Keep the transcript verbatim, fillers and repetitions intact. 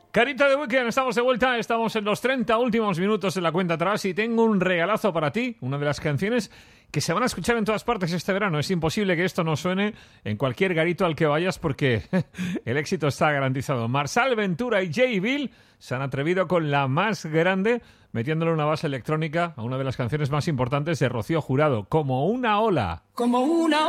Carita de Weekend, estamos de vuelta, estamos en los treinta últimos minutos de la cuenta atrás y tengo un regalazo para ti, una de las canciones que se van a escuchar en todas partes este verano. Es imposible que esto no suene en cualquier garito al que vayas porque el éxito está garantizado. Marçal Ventura y J. Bill se han atrevido con la más grande, metiéndole una base electrónica a una de las canciones más importantes de Rocío Jurado, Como una ola. Como una